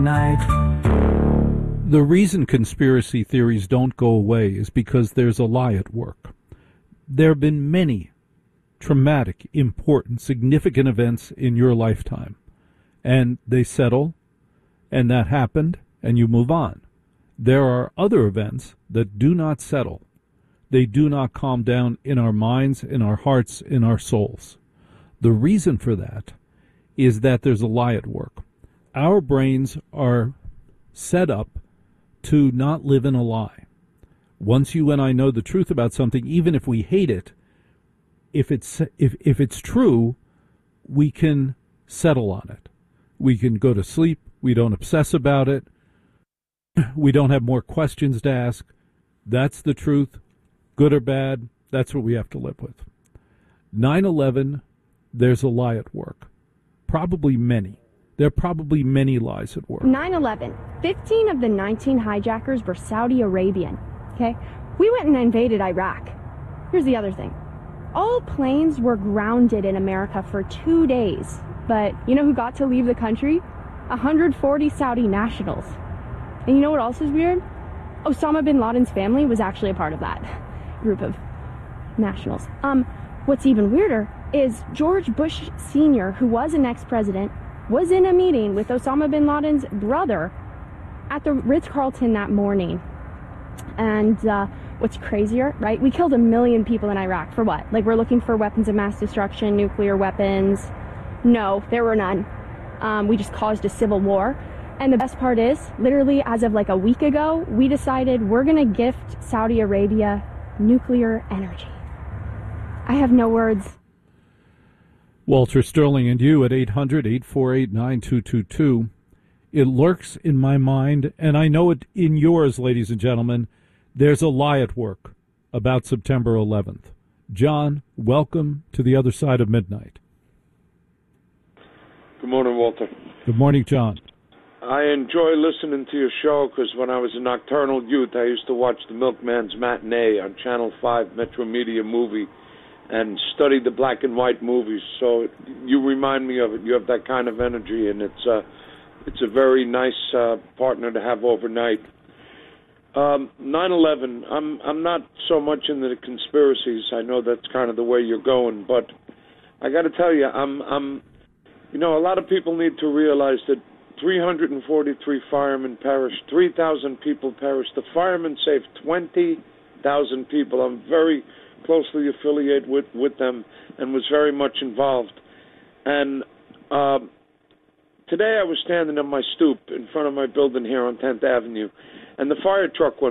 Night. The reason conspiracy theories don't go away is because there's a lie at work. There have been many traumatic, important, significant events in your lifetime, and they settle, and that happened, and you move on. There are other events that do not settle. They do not calm down in our minds, in our hearts, in our souls. The reason for that is that there's a lie at work. Our brains are set up to not live in a lie. Once you and I know the truth about something, even if we hate it, if it's true, we can settle on it. We can go to sleep. We don't obsess about it. We don't have more questions to ask. That's the truth, good or bad. That's what we have to live with. 9/11, there's a lie at work. Probably many. There are probably many lies at work. 9/11, 15 of the 19 hijackers were Saudi Arabian, okay? We went and invaded Iraq. Here's the other thing. All planes were grounded in America for 2 days, but you know who got to leave the country? 140 Saudi nationals. And you know what else is weird? Osama bin Laden's family was actually a part of that group of nationals. What's even weirder is George Bush Sr., who was an ex-president, was in a meeting with Osama bin Laden's brother at the Ritz-Carlton that morning. And what's crazier, right? We killed 1 million people in Iraq. For what? Like, we're looking for weapons of mass destruction, nuclear weapons. No, there were none. We just caused a civil war. And the best part is, literally as of like a week ago, we decided we're going to gift Saudi Arabia nuclear energy. I have no words. Walter Sterling and you at 800-848-9222. It lurks in my mind, and I know it in yours, ladies and gentlemen. There's a lie at work about September 11th. John, welcome to the other side of midnight. Good morning, Walter. Good morning, John. I enjoy listening to your show because when I was a nocturnal youth, I used to watch the Milkman's Matinee on Channel 5 Metro Media Movie and study the black and white movies. So you remind me of it. You have that kind of energy, and it's a very nice partner to have overnight. 9/11. I'm not so much into the conspiracies. I know that's kind of the way you're going, but I got to tell you, you know, a lot of people need to realize that 343 firemen perished, 3,000 people perished. The firemen saved 20,000 people. I'm very closely affiliated with them and was very much involved. And today I was standing on my stoop in front of my building here on 10th Avenue, and the fire truck went